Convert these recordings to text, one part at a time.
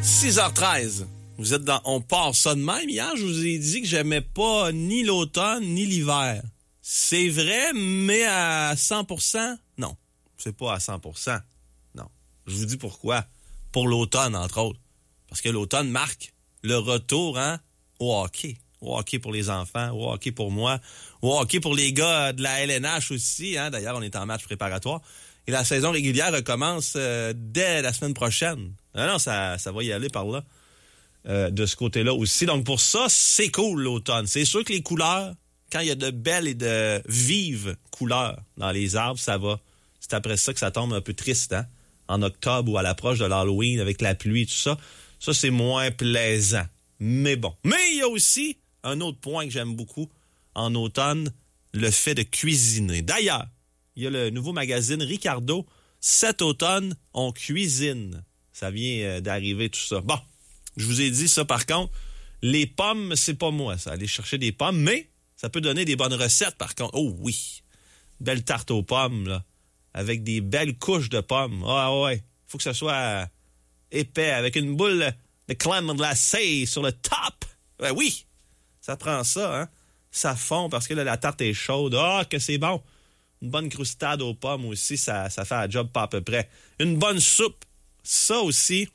6h13. Vous êtes dans On part ça de même. Hier, je vous ai dit que j'aimais pas ni l'automne ni l'hiver. C'est vrai, mais à 100%? Non. C'est pas à 100%. Non. Je vous dis pourquoi. Pour l'automne, entre autres. Parce que l'automne marque le retour au hockey. Au hockey pour les enfants, au hockey pour moi, au hockey pour les gars de la LNH aussi. D'ailleurs, on est en match préparatoire. Et la saison régulière recommence dès la semaine prochaine. Non, ça va y aller par là. De ce côté-là aussi. Donc, pour ça, c'est cool l'automne. C'est sûr que les couleurs, quand il y a de belles et de vives couleurs dans les arbres, ça va. C'est après ça que ça tombe un peu triste, en octobre ou à l'approche de l'Halloween avec la pluie et tout ça. Ça, c'est moins plaisant. Mais bon. Mais il y a aussi un autre point que j'aime beaucoup en automne, le fait de cuisiner. D'ailleurs, il y a le nouveau magazine Ricardo. Cet automne, on cuisine. Ça vient d'arriver, tout ça. Bon, je vous ai dit ça, par contre, les pommes, c'est pas moi, ça. Aller chercher des pommes, mais ça peut donner des bonnes recettes, par contre. Oh oui, belle tarte aux pommes, là, avec des belles couches de pommes. Ah ouais, faut que ça soit épais, avec une boule de crème glacée sur le top. Ben oui, ça prend ça, Ça fond parce que là, la tarte est chaude. Ah, que c'est bon. Une bonne croustade aux pommes aussi, ça fait un job pas à peu près. Une bonne soupe, ça aussi,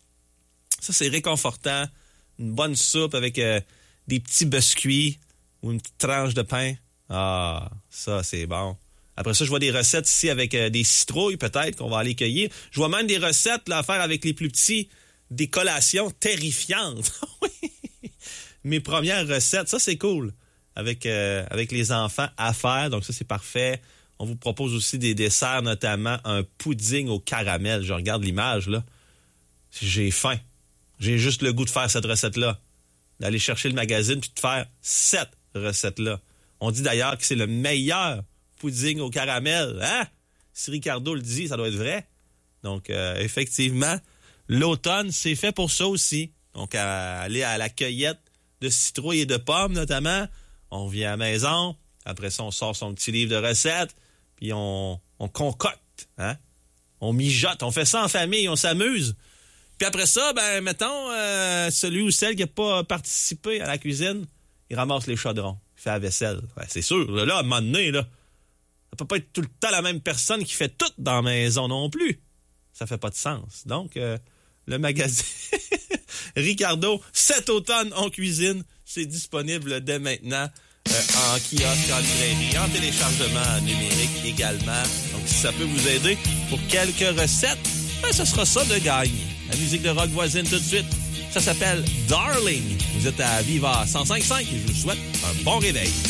ça c'est réconfortant. Une bonne soupe avec des petits biscuits ou une petite tranche de pain. Ah, ça c'est bon. Après ça, je vois des recettes ici avec des citrouilles peut-être qu'on va aller cueillir. Je vois même des recettes là, à faire avec les plus petits, des collations terrifiantes. Oui. Mes premières recettes, ça c'est cool. Avec les enfants à faire, donc ça c'est parfait. On vous propose aussi des desserts, notamment un pudding au caramel. Je regarde l'image, là. J'ai faim. J'ai juste le goût de faire cette recette-là. D'aller chercher le magazine puis de faire cette recette-là. On dit d'ailleurs que c'est le meilleur pudding au caramel. Si Ricardo le dit, ça doit être vrai. Donc, effectivement, l'automne, c'est fait pour ça aussi. Donc, aller à la cueillette de citrouilles et de pommes, notamment. On vient à la maison. Après ça, on sort son petit livre de recettes. Puis on concocte, On mijote, on fait ça en famille, on s'amuse. Puis après ça, mettons, celui ou celle qui n'a pas participé à la cuisine, il ramasse les chaudrons, il fait la vaisselle. Ouais, c'est sûr, là, à un moment donné, là, ça peut pas être tout le temps la même personne qui fait tout dans la maison non plus. Ça fait pas de sens. Donc, le magazine Ricardo, cet automne, on cuisine, c'est disponible dès maintenant. En kiosque, en librairie, en téléchargement numérique également. Donc, si ça peut vous aider pour quelques recettes, ce sera ça de gagne. La musique de rock voisine tout de suite. Ça s'appelle Darling. Vous êtes à Viva 105.5 et je vous souhaite un bon réveil.